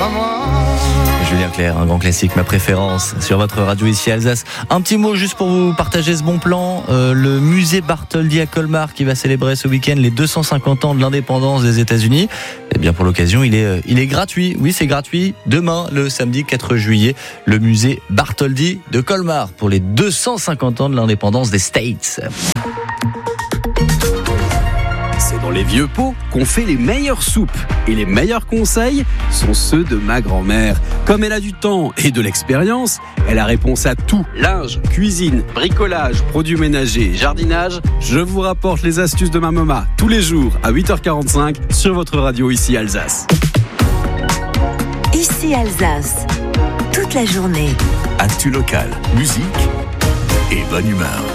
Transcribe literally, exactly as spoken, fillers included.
Julien Clerc, un grand classique, ma préférence sur votre radio ici Alsace. Un petit mot juste pour vous partager ce bon plan. Euh, le musée Bartholdi à Colmar qui va célébrer ce week-end les deux cent cinquante ans de l'indépendance des États-Unis. Eh bien pour l'occasion, il est, il est gratuit. Oui, c'est gratuit. Demain, le samedi quatre juillet, le musée Bartholdi de Colmar pour les deux cent cinquante ans de l'indépendance des States. C'est dans les vieux pots qu'on fait les meilleures soupes. Et les meilleurs conseils sont ceux de ma grand-mère. Comme elle a du temps et de l'expérience, elle a réponse à tout. Linge, cuisine, bricolage, produits ménagers, jardinage. Je vous rapporte les astuces de ma maman tous les jours à huit heures quarante-cinq sur votre radio ici Alsace. Ici Alsace, toute la journée. Actu local, musique et bonne humeur.